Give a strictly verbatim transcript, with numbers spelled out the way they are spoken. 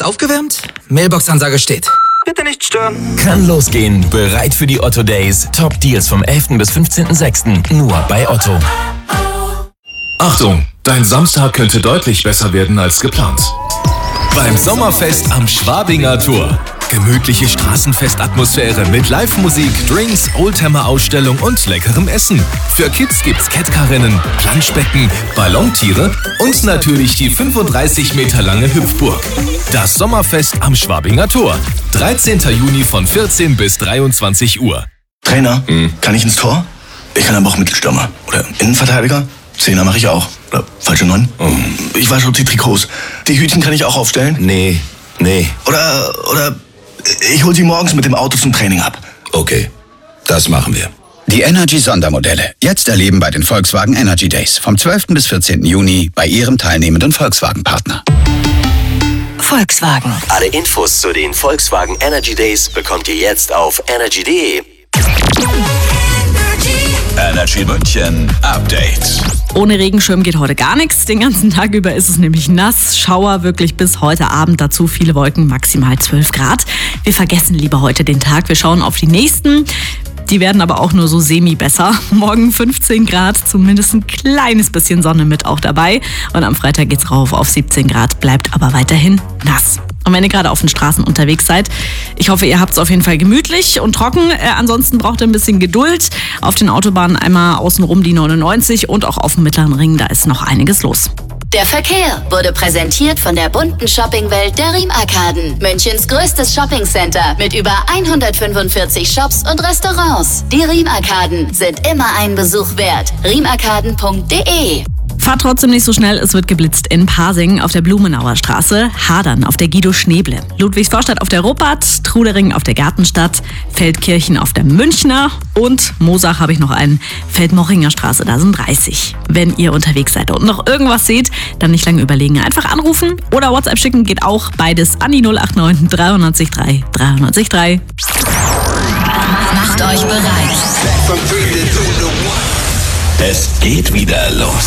aufgewärmt? Mailbox-Ansage steht. Bitte nicht stören. Kann losgehen. Bereit für die Otto Days. Top Deals vom elften bis fünfzehnten sechsten Nur bei Otto. Achtung, dein Samstag könnte deutlich besser werden als geplant. Beim Sommerfest am Schwabinger Tor. Gemütliche Straßenfestatmosphäre mit Live-Musik, Drinks, Oldtimer-Ausstellung und leckerem Essen. Für Kids gibt's Catcar-Rennen, Planschbecken, Ballontiere und natürlich die fünfunddreißig Meter lange Hüpfburg. Das Sommerfest am Schwabinger Tor. dreizehnten Juni von vierzehn bis dreiundzwanzig Uhr. Trainer, hm. kann ich ins Tor? Ich kann aber auch Mittelstürmer. Oder Innenverteidiger? Zehner mache ich auch. Oder falsche Neun? Oh. Ich wasche auch die Trikots. Die Hütchen kann ich auch aufstellen? Nee, nee. Oder, oder ich hol sie morgens mit dem Auto zum Training ab. Okay, das machen wir. Die Energy-Sondermodelle. Jetzt erleben bei den Volkswagen Energy Days. Vom zwölften bis vierzehnten Juni bei Ihrem teilnehmenden Volkswagen-Partner. Volkswagen. Alle Infos zu den Volkswagen Energy Days bekommt ihr jetzt auf energy punkt de. Energy München Update. Ohne Regenschirm geht heute gar nichts. Den ganzen Tag über ist es nämlich nass. Schauer wirklich bis heute Abend. Dazu viele Wolken, maximal zwölf Grad. Wir vergessen lieber heute den Tag. Wir schauen auf die nächsten. Die werden aber auch nur so semi besser. Morgen fünfzehn Grad, zumindest ein kleines bisschen Sonne mit auch dabei. Und am Freitag geht's rauf auf siebzehn Grad, bleibt aber weiterhin nass. Und wenn ihr gerade auf den Straßen unterwegs seid, ich hoffe, ihr habt es auf jeden Fall gemütlich und trocken. Äh, ansonsten braucht ihr ein bisschen Geduld. Auf den Autobahnen einmal außenrum die neunundneunzig und auch auf dem Mittleren Ring, da ist noch einiges los. Der Verkehr wurde präsentiert von der bunten Shoppingwelt der Riem-Arkaden. Münchens größtes Shoppingcenter mit über hundertfünfundvierzig Shops und Restaurants. Die Riem-Arkaden sind immer einen Besuch wert. riem arkaden punkt de. Fahrt trotzdem nicht so schnell, es wird geblitzt in Pasing auf der Blumenauer Straße, Hadern auf der Guido-Schneeble, Ludwigsvorstadt auf der Ruppert, Trudering auf der Gartenstadt, Feldkirchen auf der Münchner und Moosach habe ich noch einen, Feldmochinger Straße, da sind dreißig. Wenn ihr unterwegs seid und noch irgendwas seht, dann nicht lange überlegen, einfach anrufen oder WhatsApp schicken, geht auch beides an die null acht neun drei null drei drei null drei. Macht euch bereit. Es geht wieder los.